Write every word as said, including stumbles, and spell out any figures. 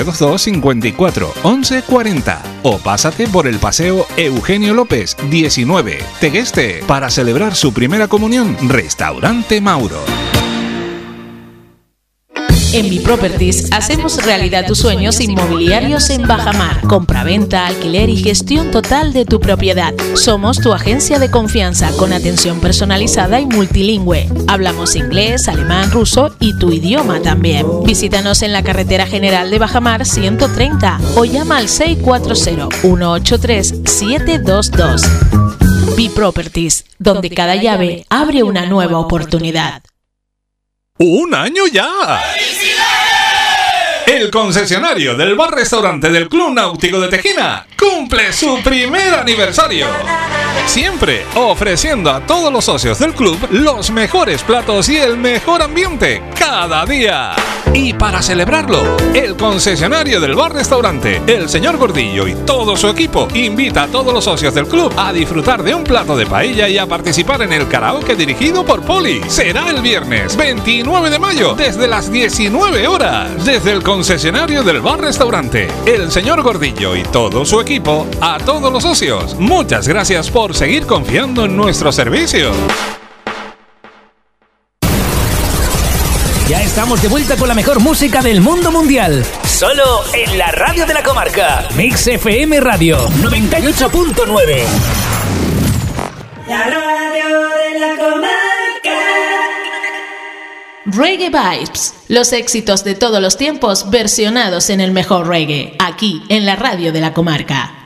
dos dos cincuenta y cuatro once cuarenta o pásate por el Paseo Eugenio López diecinueve, Tegueste, para celebrar su primera comunión. Restaurante Mauro. En Biproperties hacemos realidad tus sueños inmobiliarios en Bajamar. Compraventa, alquiler y gestión total de tu propiedad. Somos tu agencia de confianza con atención personalizada y multilingüe. Hablamos inglés, alemán, ruso y tu idioma también. Visítanos en la carretera general de Bajamar ciento treinta o llama al seis cuatro cero, uno ocho tres, siete dos dos. Biproperties, donde cada llave abre una nueva oportunidad. ¡Un año ya! El concesionario del bar-restaurante del Club Náutico de Tejina cumple su primer aniversario. Siempre ofreciendo a todos los socios del club los mejores platos y el mejor ambiente cada día. Y para celebrarlo, el concesionario del bar-restaurante, el señor Gordillo y todo su equipo invita a todos los socios del club a disfrutar de un plato de paella y a participar en el karaoke dirigido por Poli. Será el viernes veintinueve de mayo desde las diecinueve horas. Desde el concesionario del bar-restaurante, el señor Gordillo y todo su equipo, a todos los socios, muchas gracias por seguir confiando en nuestro servicio. Ya estamos de vuelta con la mejor música del mundo mundial. Solo en la radio de la comarca. Mix F M Radio noventa y ocho punto nueve. La radio de la comarca. Reggae Vibes. Los éxitos de todos los tiempos versionados en el mejor reggae. Aquí en la radio de la comarca.